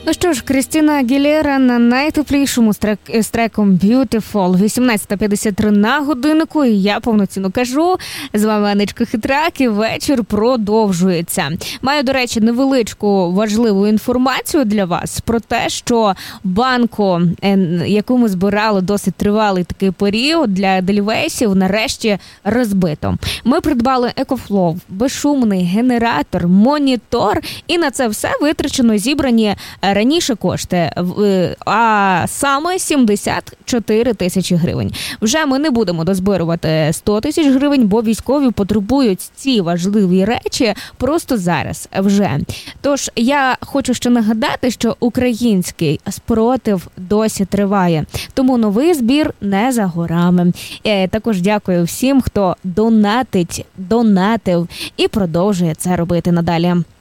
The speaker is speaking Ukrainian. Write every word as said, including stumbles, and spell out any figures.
Ну що ж, Крістіна Агілєра на найтеплішому з, трек, з треком Beautiful. вісімнадцята п'ятдесят три на годиннику, і я повноцінно кажу. З вами Анечка Хитрак, і вечір продовжується. Маю, до речі, невеличку важливу інформацію для вас про те, що банку, яку ми збирали досить тривалий такий період для Едельвейсів, нарешті розбито. Ми придбали EcoFlow, безшумний генератор, монітор, і на це все витрачено зібрані раніше кошти, а саме сімдесят чотири тисячі гривень. Вже ми не будемо дозбирувати сто тисяч гривень, бо військові потребують ці важливі речі просто зараз, вже. Тож, я хочу ще нагадати, що український спротив досі триває, тому новий збір не за горами. Я також дякую всім, хто донатить, донатив і продовжує це робити надалі.